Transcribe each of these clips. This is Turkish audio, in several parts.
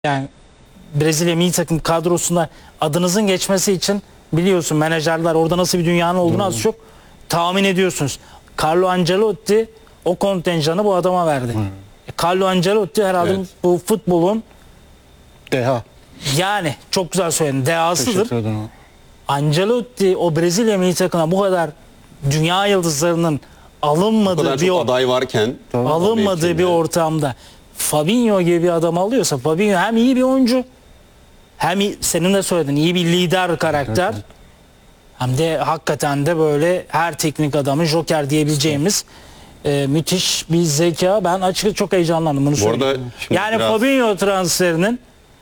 Yani Brezilya milli takım kadrosunda adınızın geçmesi için biliyorsun menajerler orada nasıl bir dünyanın olduğunu az çok tahmin ediyorsunuz. Carlo Ancelotti o kontenjanı bu adama verdi. Carlo Ancelotti herhalde bu futbolun Deha. yani çok güzel söyledin dehasıdır. Teşekkür ederim. Ancelotti o Brezilya milli takımına bu kadar dünya yıldızlarının Bu alınmadığı kadar bir çok aday varken alınmadığı bir ortamda Fabinho gibi bir adam alıyorsa, Fabinho hem iyi bir oyuncu hem senin de söyledin iyi bir lider karakter hem de hakikaten de böyle her teknik adamın joker diyebileceğimiz müthiş bir zeka. Ben açıkçası çok heyecanlandım bunu söyleyeyim. Yani biraz... Fabinho transferinin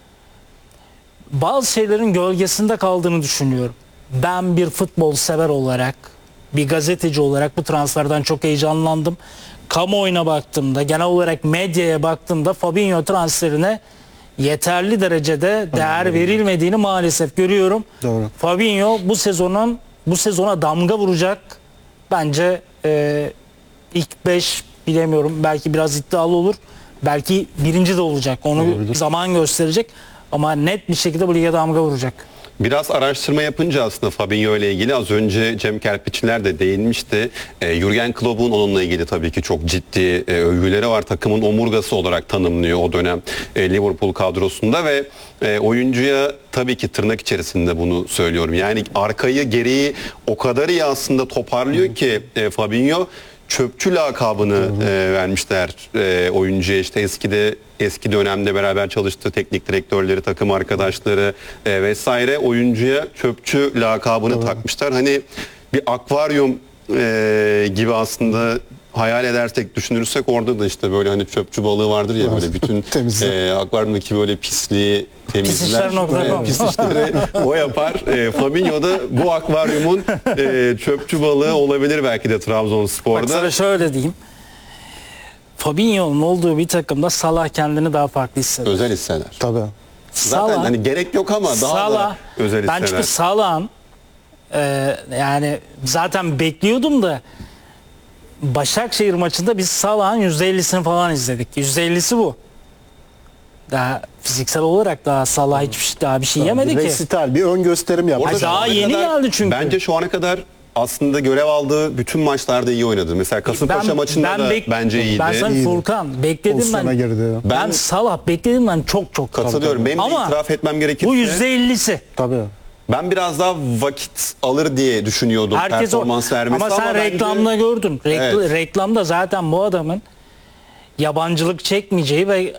bazı şeylerin gölgesinde kaldığını düşünüyorum. Ben bir futbol sever olarak, bir gazeteci olarak bu transferden çok heyecanlandım. Kamuoyuna baktığımda, genel olarak medyaya baktığımda Fabinho transferine yeterli derecede değer verilmediğini maalesef görüyorum. Doğru. Fabinho bu sezona damga vuracak. Bence ilk 5 bilemiyorum. Belki biraz iddialı olur. Belki birinci de olacak. Onu zaman gösterecek. Ama net bir şekilde bu lige damga vuracak. Biraz araştırma yapınca aslında Fabinho ile ilgili az önce Cem Kerpiçler de değinmişti. Jürgen Klopp'un onunla ilgili tabii ki çok ciddi övgüleri var. Takımın omurgası olarak tanımlıyor o dönem Liverpool kadrosunda ve oyuncuya tabii ki tırnak içerisinde bunu söylüyorum. Yani arkayı geriyi o kadar iyi aslında toparlıyor ki Fabinho çöpçü lakabını vermişler oyuncuya. İşte eski dönemde beraber çalıştığı teknik direktörleri, takım arkadaşları vesaire oyuncuya çöpçü lakabını takmışlar. Hani bir akvaryum gibi aslında hayal edersek, düşünürsek orada da işte böyle hani çöpçü balığı vardır ya böyle bütün akvaryumdaki böyle pisliği temizler. Pis işleri o yapar. Fabinho da bu akvaryumun çöpçü balığı olabilir belki de Trabzonspor'da. Bak sana şöyle diyeyim. Fabinho'nun olduğu bir takımda Salah kendini daha farklı hisseder. Özel hisseder. Tabii. Zaten hani gerek yok ama daha da özel hisseder. Ben çünkü Salah'ın yani zaten bekliyordum da Başakşehir maçında biz Salah'ın %50'sini falan izledik. %50'si bu. Daha fiziksel olarak daha Salah hiçbir şey yemedi ki. Resital, bir ön gösterim yaptı. Daha yeni geldi çünkü. Bence şu ana kadar aslında görev aldığı bütün maçlarda iyi oynadı. Mesela Kasımpaşa maçında da bence iyiydi. Ben sana Furkan bekledim ben Salah beklediğimden çok katılıyorum. Benim ama itiraf etmem gerekirse bu %50'si. Tabii. Ben biraz daha vakit alır diye düşünüyordum performans vermesi ama sen reklamda gördün. Reklamda zaten bu adamın yabancılık çekmeyeceği ve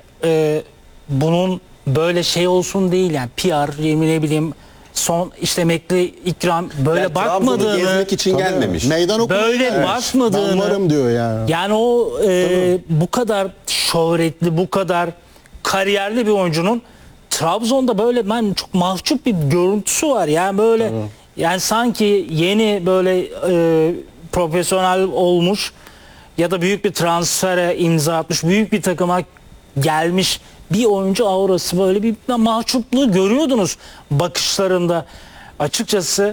bunun böyle şey olsun değil yani PR ne bileyim son işte emekli ikram böyle yani bakmadığını gezmek için gelmemiş. Meydan böyle bakmadığını. Ben varım diyor yani. Yani o bu kadar şöhretli, bu kadar kariyerli bir oyuncunun Trabzon'da böyle ben çok mahcup bir görüntüsü var. Yani böyle yani sanki yeni böyle profesyonel olmuş ya da büyük bir transfere imza atmış, büyük bir takıma gelmiş bir oyuncu aurası böyle bir mahcupluğu görüyordunuz bakışlarında. Açıkçası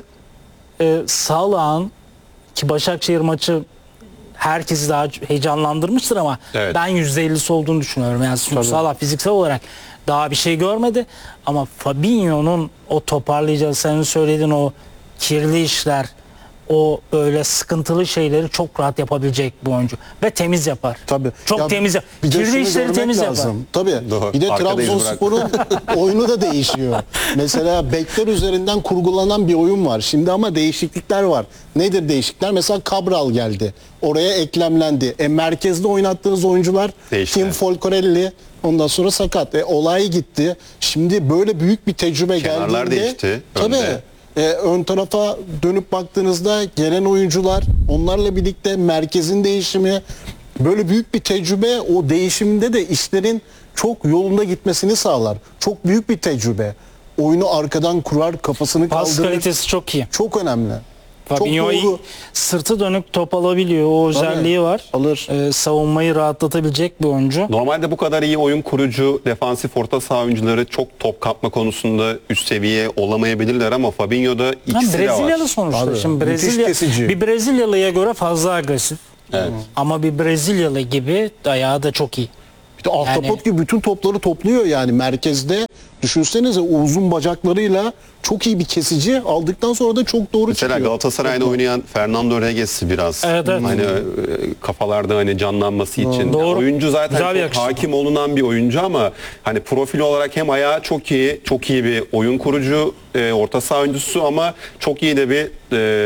Salah'ın ki Başakşehir maçı herkesi daha heyecanlandırmıştır ama ben %50'si olduğunu düşünüyorum. Yani Salah fiziksel olarak daha bir şey görmedi ama Fabinho'nun o toparlayacağı senin söylediğin o kirli işler, o böyle sıkıntılı şeyleri çok rahat yapabilecek bu oyuncu ve temiz yapar. Tabii. Çok temiz yapar. Kirli işleri temiz yapar. Tabii. Doğru. Bir de Trabzonspor'un oyunu da değişiyor. Mesela bekler üzerinden kurgulanan bir oyun var. Şimdi ama değişiklikler var. Nedir değişiklikler? Mesela Cabral geldi. Oraya eklemlendi. Merkezde oynattığınız oyuncular Tim Folcorelli ondan sonra sakat. Olay gitti. Şimdi böyle büyük bir tecrübe Kenarlar geldiğinde değişti. Tabii. Ön tarafa dönüp baktığınızda gelen oyuncular, onlarla birlikte merkezin değişimi, böyle büyük bir tecrübe o değişimde de işlerin çok yolunda gitmesini sağlar. Çok büyük bir tecrübe. Oyunu arkadan kurar, kafasını kaldırır. Pas kalitesi çok iyi. Çok önemli. Fabinho sırtı dönük top alabiliyor. O özelliği var. Alır. Savunmayı rahatlatabilecek bir oyuncu. Normalde bu kadar iyi oyun kurucu, defansif orta saha oyuncuları çok top kapma konusunda üst seviye olamayabilirler ama Fabinho'da ikisi de var. Brezilyalı sonuçta. Tabii. Şimdi bir Brezilyalıya göre fazla agresif. Evet. Ama bir Brezilyalı gibi ayağı da çok iyi. Bir İşte ahtapot gibi bütün topları topluyor yani merkezde. Düşünsenize o uzun bacaklarıyla çok iyi bir kesici aldıktan sonra da çok doğru Mesela çıkıyor. Galatasaray'da oynayan Fernando Regues'i biraz Evet. hani kafalarda hani canlanması için. Doğru. Yani oyuncu zaten Güzel bir çok yakıştırma. hakim olunan bir oyuncu ama hani profil olarak hem ayağı çok iyi, çok iyi bir oyun kurucu, orta saha oyuncusu ama çok iyi de bir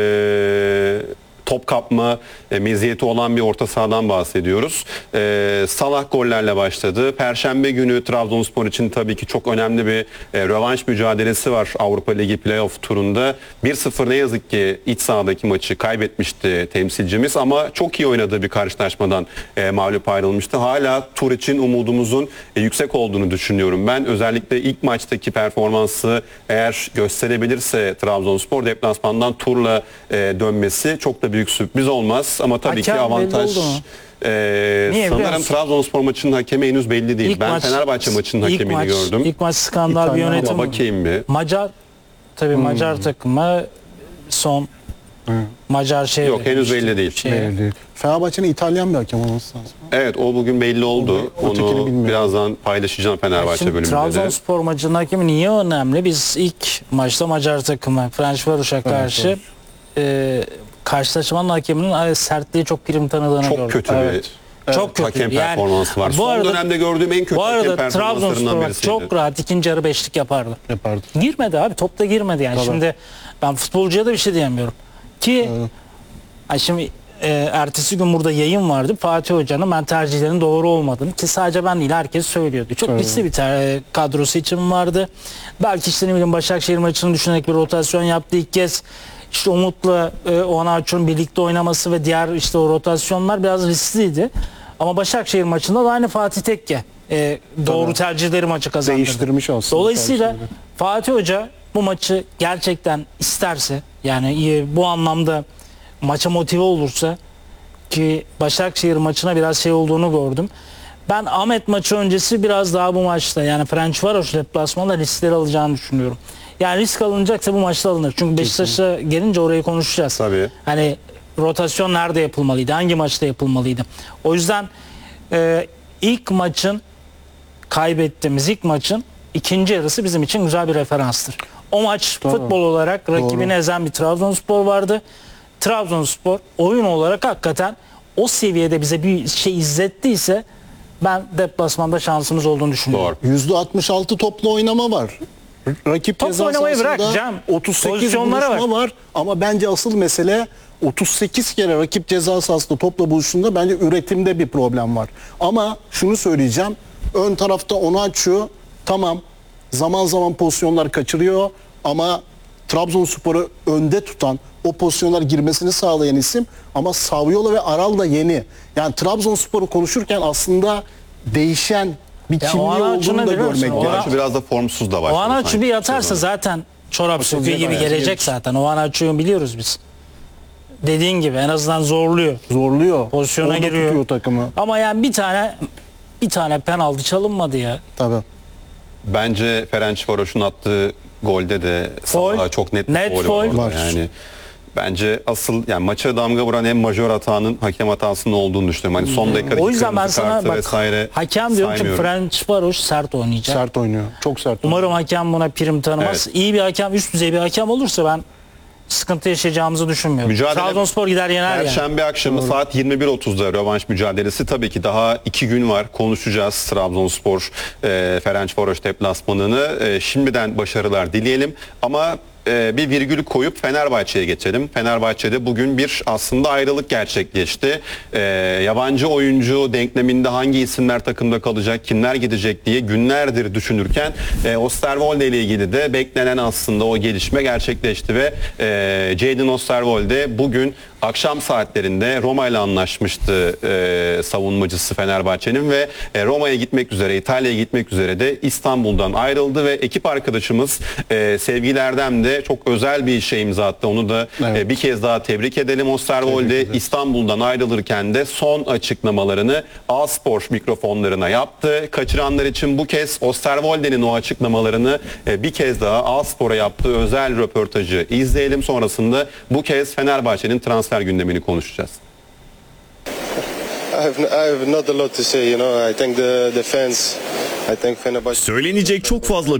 top kapma meziyeti olan bir orta sahadan bahsediyoruz. Salah gollerle başladı. Perşembe günü Trabzonspor için tabii ki çok önemli bir rövanş mücadelesi var Avrupa Ligi playoff turunda. 1-0 ne yazık ki iç sahadaki maçı kaybetmişti temsilcimiz ama çok iyi oynadığı bir karşılaşmadan mağlup ayrılmıştı. Hala tur için umudumuzun yüksek olduğunu düşünüyorum ben. Özellikle ilk maçtaki performansı eğer gösterebilirse Trabzonspor deplasmandan turla dönmesi çok da büyük sürpriz olmaz ama tabii ki Hakem belli avantaj. oldu mu? Niye biliyor Sanırım musun? Trabzonspor maçının hakemi henüz belli değil. Ben Fenerbahçe maçının ilk hakemini gördüm. İlk maç skandal bir İtalyan yönetim. Bakayım bir. Macar tabii Macar takımı son Macar şey Yok, henüz belli değil. Belli değil. Fenerbahçe'nin İtalyan bir hakem olması lazım. Evet, o bugün belli oldu. Ötekini Onu bilmiyorum. birazdan paylaşacağım Fenerbahçe Şimdi bölümünde de. Trabzonspor maçının hakemi niye önemli? Biz ilk maçta Macar takımı Ferencvaros'a karşı karşılaşmanın hakeminin sertliği çok prim tanıdığını gördüm. Çok kötü bir Çok kötü. hakem Yani performansı var. bu Son arada- dönemde gördüğüm en kötü Bu hakem arada performanslarından Trabzonspor bak, birisiydi. çok rahat ikinci yarı beşlik yapardı. Yapardı. Girmedi abi, topta girmedi yani. Tabii. Şimdi ben futbolcuya da bir şey diyemiyorum. Ki ay şimdi ertesi gün burada yayın vardı. Fatih Hoca'nın ben tercihlerin doğru olmadığını, ki sadece ben değil herkes söylüyordu. Çok riskli bir kadrosu için vardı. Belki işte ne bileyim Başakşehir maçını düşünerek bir rotasyon yaptı ilk kez. İşte Umut'la Onaçu'nun birlikte oynaması ve diğer işte o rotasyonlar biraz riskliydi. Ama Başakşehir maçında da aynı Fatih Tekke doğru tercihleri maçı kazandırdı. Değiştirmiş aslında. Dolayısıyla tercihleri. Fatih Hoca bu maçı gerçekten isterse, yani bu anlamda maça motive olursa, ki Başakşehir maçına biraz şey olduğunu gördüm. Ben Ahmet maçı öncesi biraz daha bu maçta, yani Ferencvaros deplasmanla riskleri alacağını düşünüyorum. Yani risk alınacaksa bu maçta alınır. Çünkü Beşiktaş'a gelince orayı konuşacağız. Tabii. Hani rotasyon nerede yapılmalıydı? Hangi maçta yapılmalıydı? O yüzden ilk maçın, kaybettiğimiz ilk maçın ikinci yarısı bizim için güzel bir referanstır. O maç futbol olarak rakibini ezen bir Trabzonspor vardı. Trabzonspor oyun olarak hakikaten o seviyede bize bir şey izlettiyse ben deplasmanda şansımız olduğunu düşünüyorum. Doğru. %66 toplu oynama var. Rakip Toplu ceza oynamayı bırak sahasında Cem. 38 Pozisyonlara buluşma var. Ama bence asıl mesele 38 kere rakip ceza sahasında topla buluştuğunda bence üretimde bir problem var. Ama şunu söyleyeceğim. Ön tarafta Onaçu tamam zaman zaman pozisyonlar kaçırıyor ama Trabzonspor'u önde tutan, o pozisyonlar girmesini sağlayan isim, ama Saviola ve Aral da yeni. Yani Trabzonspor'u konuşurken aslında değişen bir Ya kimliği Onaçu'nu olduğunu da biliyor musun? görmek lazım. Onaçu biraz da formsuz da var. O Anaçu bir yatarsa zaten çorap söküğü gibi gelecek zaten. O Anaçu'yu biliyoruz biz. Dediğin gibi en azından zorluyor. Zorluyor. Pozisyona Orada giriyor. tutuyor takımı. Ama yani bir tane penaltı çalınmadı ya. Tabii. Bence Ferencvaros'un attığı golde de Foul. Salah'a çok net bir Net foul foul. var. Yani bence asıl yani maça damga vuran en majör hatanın hakem hatasının olduğunu düşünüyorum. Hani son dakikadaki O yüzden ben kırmızı sana kartı bak, vesaire hakem diyorum ki saymıyorum. Ferencvaros sert oynayacak. Sert oynuyor. Çok sert oynuyor. Umarım hakem buna prim tanımaz. Evet. İyi bir hakem, üst düzey bir hakem olursa ben sıkıntı yaşayacağımızı düşünmüyorum. Mücadele Trabzonspor gider yener yani. Perşembe akşamı saat 21.30'da rövanş mücadelesi. Tabii ki daha 2 gün var. Konuşacağız Trabzonspor Ferencvaros deplasmanını. Şimdiden başarılar dileyelim. Ama bir virgül koyup Fenerbahçe'ye geçelim. Fenerbahçe'de bugün bir aslında ayrılık gerçekleşti. Yabancı oyuncu denkleminde hangi isimler takımda kalacak, kimler gidecek diye günlerdir düşünürken Osterwolde ile ilgili de beklenen aslında o gelişme gerçekleşti ve Jadon Osterwolde bugün akşam saatlerinde Roma ile anlaşmıştı savunmacısı Fenerbahçe'nin ve Roma'ya gitmek üzere, İtalya'ya gitmek üzere de İstanbul'dan ayrıldı ve ekip arkadaşımız Sevgili Erdem de çok özel bir işe imza attı. Onu da Evet. bir kez daha tebrik edelim. Osterwolde İstanbul'dan ayrılırken de son açıklamalarını A-Spor mikrofonlarına yaptı. Kaçıranlar için bu kez Osterwolde'nin o açıklamalarını bir kez daha A-Spor'a yaptığı özel röportajı izleyelim. Sonrasında bu kez Fenerbahçe'nin transfer gündemini konuşacağız. I have not a lot to say. You know, I thank the fans. I thank Fenerbahçe. Söylenecek çok fazla